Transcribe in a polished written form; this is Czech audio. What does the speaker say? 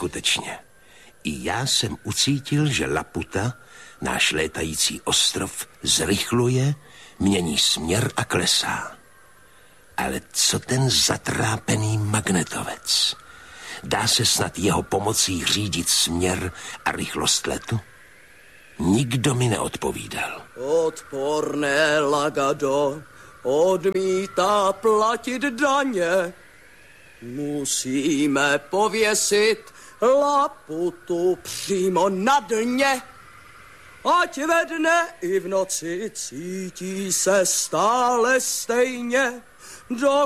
skutečně, i já jsem ucítil, že Laputa, náš létající ostrov, zrychluje, mění směr a klesá. Ale co ten zatrápený magnetovec? Dá se snad jeho pomocí řídit směr a rychlost letu? Nikdo mi neodpovídal. Odporné Lagado odmítá platit daně. Musíme pověsit Laputu přímo na dně. Ať ve dne i v noci cítí se stále stejně.